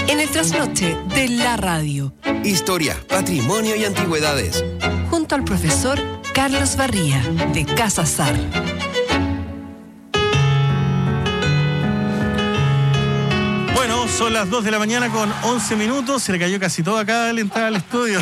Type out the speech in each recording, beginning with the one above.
En el trasnoche de la radio. Historia, patrimonio y antigüedades. Junto al profesor Carlos Barría, de Casa Sar. Bueno, son las 2 de la mañana con 11 minutos. Se le cayó casi todo acá al entrar al estudio.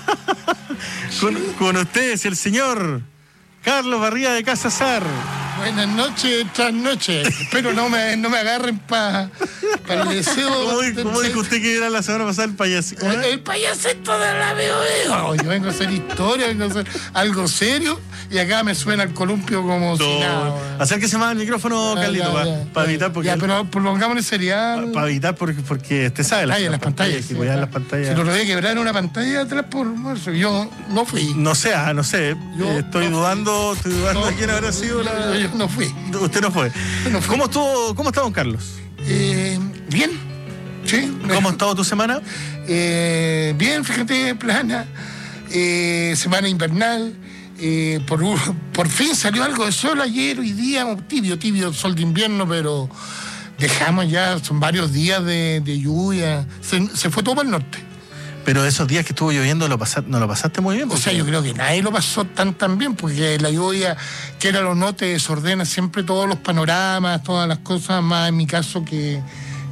con ustedes, el señor Carlos Barría, de Casa Sar. Buenas noches, trasnoche. Espero no me agarren para el deseo. ¿Cómo dijo usted que era la semana pasada el payasito? El payasito de la veo. Yo vengo a hacer historia, vengo a hacer algo serio y acá me suena el columpio como si nada. Acérquese más al micrófono, Carlito, para evitar. Porque ya, pero prolongámosle serial. Para evitar, porque usted sabe las pantallas. Sí, cuidar las pantallas. Si lo rodea quebrar una pantalla atrás por marzo, yo no fui. No sé. Estoy dudando de quién habrá sido la. Yo no fui. Usted no fue. No fui. ¿Cómo está don Carlos? Bien. Sí. ¿Cómo ha estado tu semana? Bien, fíjate, plana. Semana invernal. Por fin salió algo de sol ayer, hoy día, tibio sol de invierno, pero dejamos ya, son varios días de lluvia. Se fue todo para el norte. Pero esos días que estuvo lloviendo no lo pasaste muy bien. O sea, yo creo que nadie lo pasó tan bien, porque la lluvia, que era lo no, te desordena siempre todos los panoramas, todas las cosas, más en mi caso que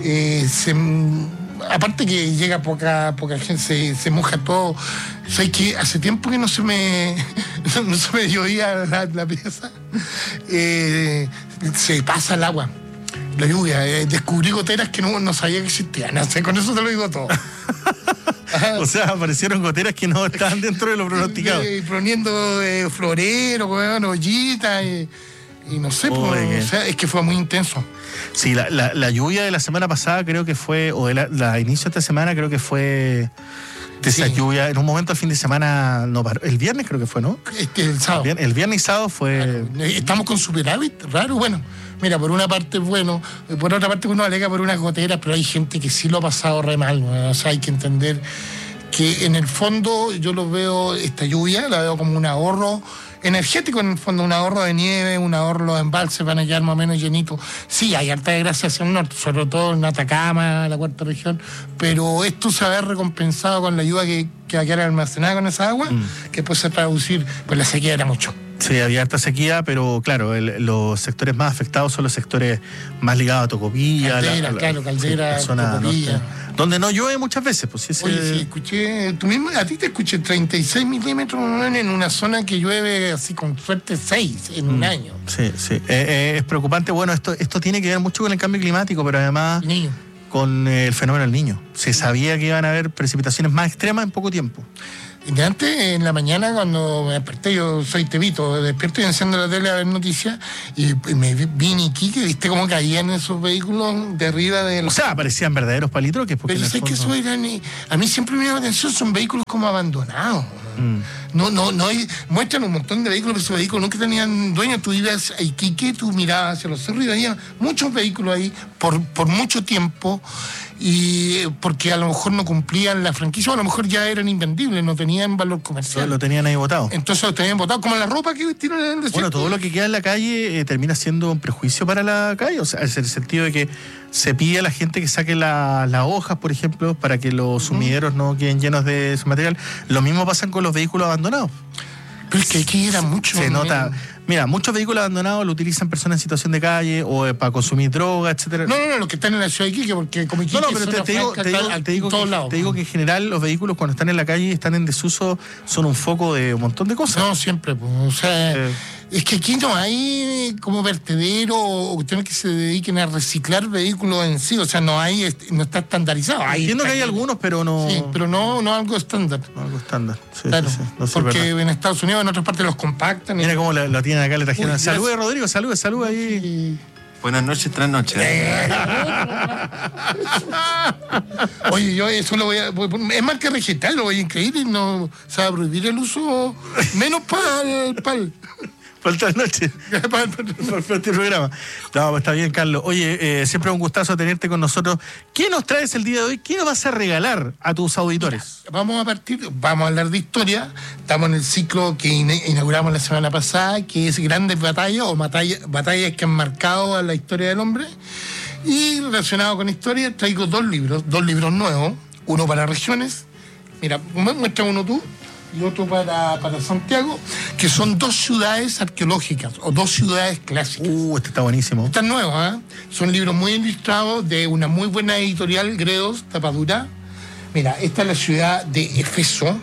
aparte que llega poca gente, se moja todo. O sea, que hace tiempo que no se me llovía la pieza. Se pasa el agua, la lluvia. Descubrí goteras que no sabía que existían. No sé, con eso te lo digo todo. O sea, aparecieron goteras que no estaban dentro de lo pronosticado. Poniendo florero, ollitas y no sé, o sea, es que fue muy intenso. Sí, la lluvia de la semana pasada creo que fue, o de la inicio de esta semana creo que fue de esa lluvia. En un momento el fin de semana no paró. El viernes creo que fue, ¿no? El sábado. El viernes y sábado fue. Claro. Estamos con superávit, raro, bueno. Mira, por una parte, bueno, por otra parte uno alega por unas goteras, pero hay gente que sí lo ha pasado re mal, ¿no? O sea, hay que entender que en el fondo yo lo veo, esta lluvia, la veo como un ahorro energético, en el fondo, un ahorro de nieve, un ahorro, los embalses van a quedar más o menos llenitos. Sí, hay harta desgracia hacia el norte, sobre todo en Atacama, la cuarta región, pero esto se va a ver recompensado con la lluvia que va a quedar almacenada con esa agua, que puede ser traducir, pues la sequía era mucho. Sí, había harta sequía, pero claro, los sectores más afectados son los sectores más ligados a Tocopilla. Caldera, Tocopilla. Donde no llueve muchas veces. Pues, Oye, sí, escuché, tú mismo, a ti te escuché 36 milímetros en una zona que llueve así con suerte 6 en un año. Sí. Es preocupante. Bueno, esto tiene que ver mucho con el cambio climático, pero además con el fenómeno del Niño. Se sabía que iban a haber precipitaciones más extremas en poco tiempo. De antes, en la mañana, cuando me desperté, yo soy tebito, despierto y enciendo la tele a ver noticias, y me vi en Iquique, viste cómo caían esos vehículos de arriba de los... O sea, parecían verdaderos palitroques. Pero sé que eso eran... A mí siempre me llama la atención, son vehículos como abandonados. No hay, muestran un montón de vehículos, pero esos vehículos nunca tenían dueño. Tú ibas a Iquique, tú mirabas hacia los cerros y había muchos vehículos ahí por mucho tiempo, y porque a lo mejor no cumplían la franquicia, o a lo mejor ya eran invendibles, no tenían valor comercial. Lo tenían ahí botado. Entonces lo tenían botado, como la ropa que tiran en el desierto. Bueno, todo lo que queda en la calle termina siendo un prejuicio para la calle, o sea, es el sentido de que se pide a la gente que saque las hojas, por ejemplo, para que los sumideros no queden llenos de ese material. Lo mismo pasa con los vehículos abandonados. Pero es que aquí era mucho. Se nota. Mira, muchos vehículos abandonados lo utilizan personas en situación de calle o para consumir droga, etcétera. No, los que están en la ciudad de Iquique, porque como Iquique pero te digo que en general los vehículos cuando están en la calle y están en desuso son un foco de un montón de cosas. No, siempre, pues, o sea, es que aquí no hay como vertedero o cuestiones que se dediquen a reciclar vehículos en sí, o sea, no está estandarizado. Entiendo que hay algunos, pero no... Sí, pero no algo estándar. No algo estándar, sí. Claro, sí. No, porque en Estados Unidos, en otras partes los compactan. Mira cómo lo tienen acá, le trajeron. Salude, Rodrigo, salude ahí. Sí. Buenas noches, trasnoches. Oye, yo eso lo voy a... Es más que vegetal, lo voy a incluir y no se va a prohibir el uso, menos para el... Por esta noche. Por este programa. No, está bien, Carlos. Oye, siempre es un gustazo tenerte con nosotros. ¿Qué nos traes el día de hoy? ¿Qué nos vas a regalar a tus auditores? Vamos a hablar de historia. Estamos en el ciclo que inauguramos la semana pasada, que es Grandes Batallas o batallas que han marcado a la historia del hombre. Y relacionado con historia, traigo dos libros nuevos, uno para regiones, mira, muestra uno tú, y otro para Santiago, que son dos ciudades arqueológicas o dos ciudades clásicas. Este está buenísimo. Están nuevos, ¿eh? Son libros muy ilustrados de una muy buena editorial, Gredos, tapadura. Mira, esta es la ciudad de Éfeso,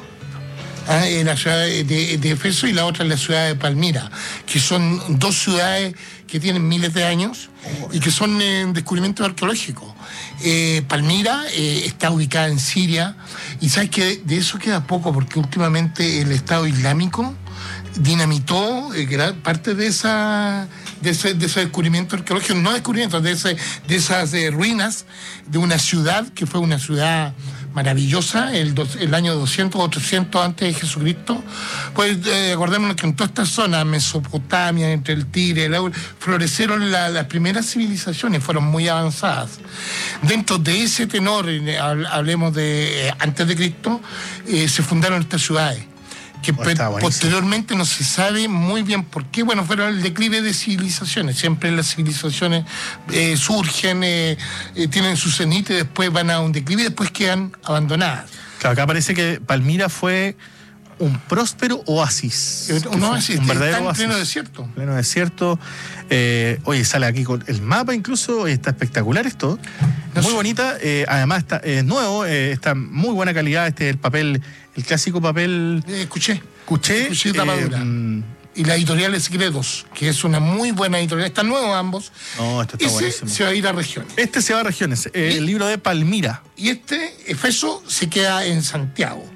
la ciudad de Éfeso, y la otra es la ciudad de Palmira, que son dos ciudades que tienen miles de años y que son descubrimientos arqueológicos. Palmira está ubicada en Siria, y sabes que de eso queda poco, porque últimamente el Estado Islámico dinamitó gran parte de ese descubrimiento arqueológico, no descubrimiento, de esas ruinas de una ciudad que fue una ciudad maravillosa, el año 200 o 300 antes de Jesucristo. Pues acordémonos que en toda esta zona, Mesopotamia, entre el Tigre, el Éufrates, florecieron las primeras civilizaciones, fueron muy avanzadas. Dentro de ese tenor, hablemos de antes de Cristo, se fundaron estas ciudades, que posteriormente no se sabe muy bien por qué. Bueno, fueron el declive de civilizaciones. Siempre las civilizaciones surgen, tienen su cenit y después van a un declive y después quedan abandonadas. Claro, acá parece que Palmira fue un próspero oasis. Un oasis, un verdadero está en oasis. pleno desierto. Pleno desierto. Oye, sale aquí con el mapa incluso, está espectacular esto. Muy bonita, además está nuevo, está muy buena calidad, el papel, el clásico papel Cuché tapadura. Y la editorial es Gredos, que es una muy buena editorial. Están nuevos ambos. No, esto está buenísimo. Se va a ir a regiones. Este se va a regiones, el libro de Palmira. Y Éfeso, se queda en Santiago.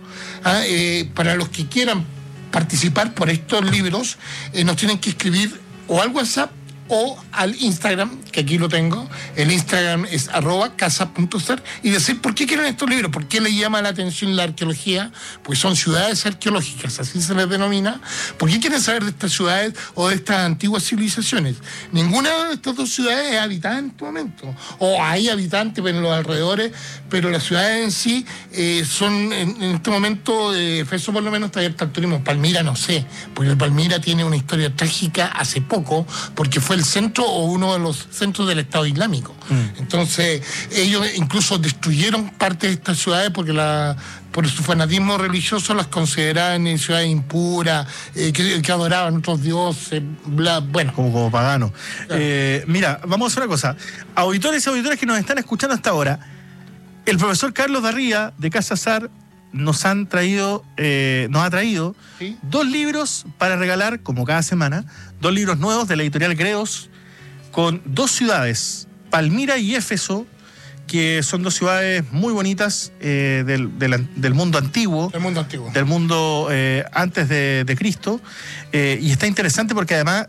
Para los que quieran participar por estos libros, nos tienen que escribir o al WhatsApp o al Instagram, que aquí lo tengo. El Instagram es @casa.ser, y decir por qué quieren estos libros, por qué les llama la atención la arqueología, pues son ciudades arqueológicas, así se les denomina. ¿Por qué quieren saber de estas ciudades o de estas antiguas civilizaciones? Ninguna de estas dos ciudades es habitada en este momento, o hay habitantes en los alrededores, pero las ciudades en sí son, en este momento, Éfeso por lo menos está abierta al turismo. Palmira no sé, porque Palmira tiene una historia trágica hace poco, porque fue el centro o uno de los centros del Estado Islámico. Entonces, ellos incluso destruyeron parte de estas ciudades porque por su fanatismo religioso las consideraban ciudades impuras, que adoraban otros dioses, bueno. Como paganos. Claro. Mira, vamos a hacer una cosa. Auditores y auditoras que nos están escuchando hasta ahora, el profesor Carlos Barría, de Casa Sar, nos ha traído ¿Sí? 2 libros para regalar, como cada semana, 2 libros nuevos de la editorial Gredos, con 2 ciudades, Palmira y Éfeso, que son 2 ciudades muy bonitas del mundo antiguo. El mundo antiguo. Del mundo antes de Cristo. Y está interesante porque además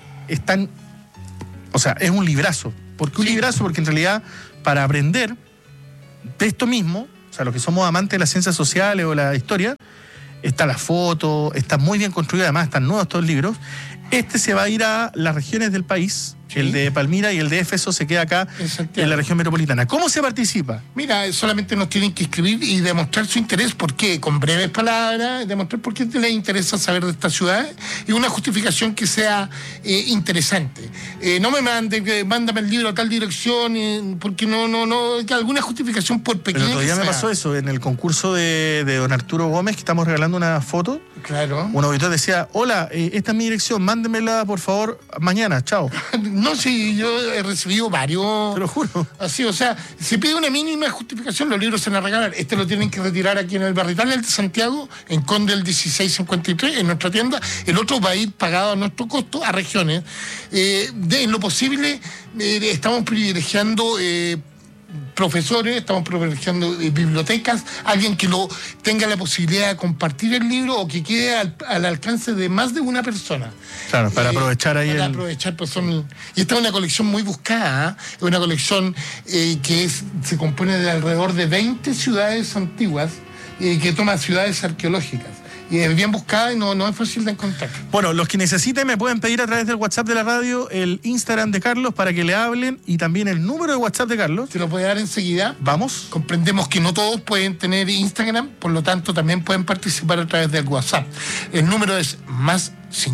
es un librazo. ¿Por qué un librazo? Porque en realidad, para aprender de esto mismo, o sea, los que somos amantes de las ciencias sociales o la historia, está la foto, está muy bien construido, además están nuevos todos los libros. Este se va a ir a las regiones del país. Sí. El de Palmira y el de Éfeso se queda acá en la región metropolitana. ¿Cómo se participa? Mira, solamente nos tienen que escribir y demostrar su interés. ¿Por qué? Con breves palabras, demostrar por qué les interesa saber de esta ciudad y una justificación que sea interesante. No me mándame el libro a tal dirección, porque no, que alguna justificación por pequeña. Pero todavía me pasó eso en el concurso de don Arturo Gómez, que estamos regalando una foto. Claro. Un auditor decía: hola, esta es mi dirección, mándemela por favor mañana, chao. No, sí, yo he recibido varios. Te lo juro. Así, o sea, si pide una mínima justificación, los libros se van a regalar. Este lo tienen que retirar aquí en el Barrital de Santiago, en Conde el 1653, en nuestra tienda. El otro va a ir pagado a nuestro costo a regiones. En lo posible, estamos privilegiando profesores, estamos privilegiando bibliotecas, alguien que tenga la posibilidad de compartir el libro o que quede al alcance de más de una persona. Claro, para aprovechar ahí. Aprovechar, pues y esta es una colección muy buscada, es una colección que se compone de alrededor de 20 ciudades antiguas, que toma ciudades arqueológicas. Y es bien buscada y no es fácil de encontrar. Bueno, los que necesiten me pueden pedir a través del WhatsApp de la radio el Instagram de Carlos para que le hablen y también el número de WhatsApp de Carlos. Te lo voy a dar enseguida. Vamos. Comprendemos que no todos pueden tener Instagram, por lo tanto también pueden participar a través del WhatsApp. El número es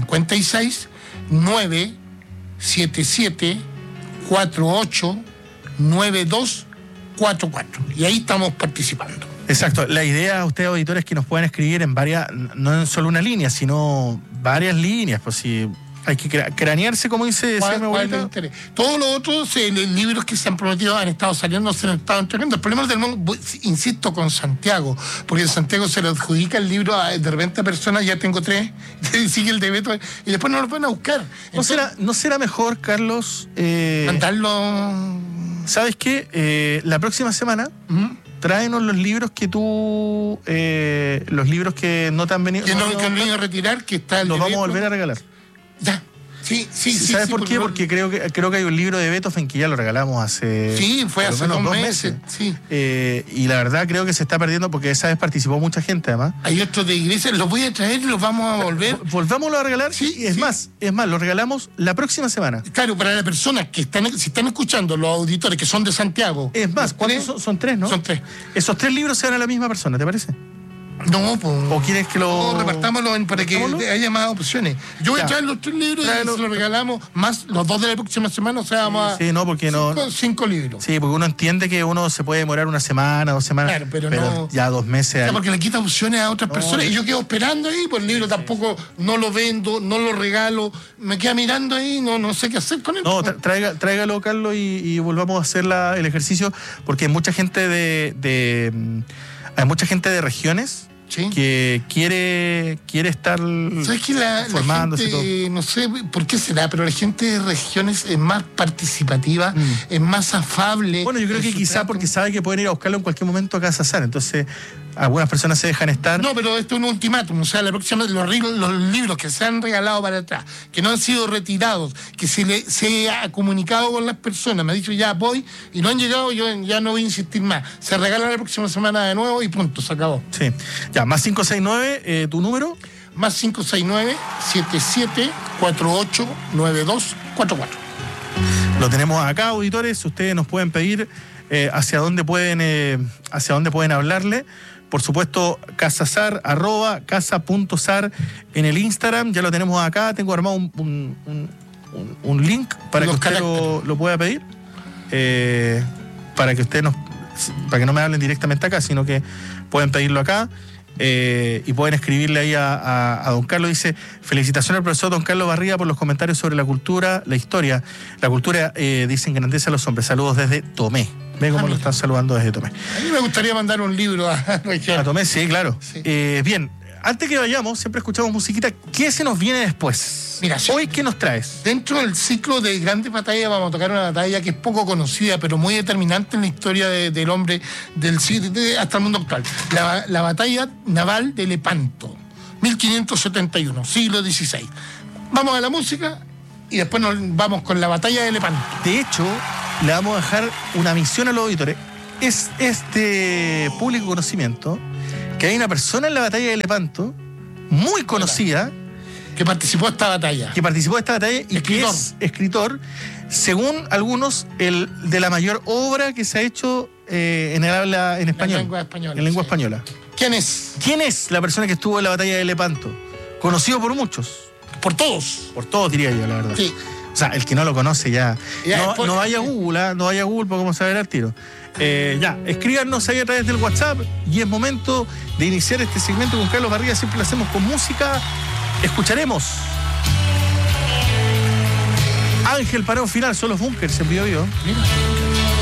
+56 977 48 9244. Y ahí estamos participando. Exacto. La idea, ustedes auditores, que nos puedan escribir en varias, no en solo una línea, sino varias líneas, pues si hay que cranearse, como dice mi abuelita. Todos los otros libros que se han prometido han estado saliendo, se han estado entregando. El problema del mundo, insisto, con Santiago, porque en Santiago se le adjudica el libro de repente a personas, ya tengo 3, sigue el de Beto, y después no lo pueden a buscar. Entonces, ¿No será mejor, Carlos, mandarlo? ¿Sabes qué? La próxima semana... Tráenos los libros que tú... los libros que no te han venido... Que no han venido a retirar, que está el los vamos a Beto. volver a regalar. Ya. Sí. ¿Sabes por qué? Porque creo que hay un libro de Beethoven que ya lo regalamos hace... Sí, fue hace 2 meses. Sí. Y la verdad creo que se está perdiendo porque esa vez participó mucha gente, además. Hay otros de iglesia, los voy a traer y los vamos a volver. Volvámoslo a regalar. Sí, es más, lo regalamos la próxima semana. Claro, para las personas que están escuchando, los auditores que son de Santiago. Es más, ¿cuántos son? 3, ¿no? Son 3. Esos 3 libros se dan a la misma persona, ¿te parece? No, pues. ¿O quieres que lo...? No, repartámoslo para que haya más opciones. Yo voy a traer los 3 libros y se los regalamos, más los 2 de la próxima semana, o sea, vamos a... Sí, no, porque no... 5 libros. Sí, porque uno entiende que uno se puede demorar una semana, 2 semanas, claro, pero no, ya 2 meses... O sea, porque le quita opciones a otras personas y yo quedo esperando ahí, pues el libro tampoco no lo vendo, no lo regalo, me queda mirando ahí, no sé qué hacer con él. No, tráigalo, Carlos, y volvamos a hacer el ejercicio, porque hay mucha gente hay mucha gente de regiones... ¿Sí? Que quiere estar formándose, la gente, todo. No sé por qué será, pero la gente de regiones es más participativa, es más afable. Bueno, yo creo que quizá porque sabe que pueden ir a buscarlo en cualquier momento a Casa Sar, entonces algunas personas se dejan estar. No, pero esto es un ultimátum, o sea, la próxima, los libros que se han regalado para atrás, que no han sido retirados, que se ha comunicado con las personas, me ha dicho ya voy, y no han llegado, yo ya no voy a insistir más. Se regala la próxima semana de nuevo y punto, se acabó. Sí, ya, más 569, ¿tu número? Más 569-7748-9244. Lo tenemos acá, auditores, ustedes nos pueden pedir hacia dónde pueden hablarle. Por supuesto, casasar, @casa.sar en el Instagram, ya lo tenemos acá. Tengo armado un link para que usted lo pueda pedir. Para que no me hablen directamente acá, sino que pueden pedirlo acá. Y pueden escribirle ahí a don Carlos. Dice: felicitaciones al profesor don Carlos Barría por los comentarios sobre la cultura, la historia. La cultura, dice, engrandece a los hombres. Saludos desde Tomé. Ve cómo lo están saludando desde Tomé. A mí me gustaría mandar un libro a Tomé, sí, claro. Sí. Bien, antes que vayamos, siempre escuchamos musiquita. ¿Qué se nos viene después? Mira, hoy, ¿qué nos traes? Dentro del ciclo de grandes batallas vamos a tocar una batalla que es poco conocida, pero muy determinante en la historia del hombre hasta el mundo actual. La batalla naval de Lepanto, 1571, siglo XVI. Vamos a la música y después nos vamos con la batalla de Lepanto. De hecho, le vamos a dejar una misión a los auditores. Es este público conocimiento que hay una persona en la batalla de Lepanto muy conocida que participó de esta batalla. Y que es escritor, según algunos, el de la mayor obra que se ha hecho en el habla en español. En lengua española. ¿Quién es? ¿Quién es la persona que estuvo en la batalla de Lepanto? Conocido por muchos. Por todos. Por todos, diría yo, la verdad. Sí. O sea, el que no lo conoce ya. No vaya a Google, no vaya a Google porque vamos a ver al tiro. Escríbanos ahí a través del WhatsApp y es momento de iniciar este segmento con Carlos Barría. Siempre lo hacemos con música. Escucharemos Ángel Parón Final, son los Bunkers en Bio Bio. Mira.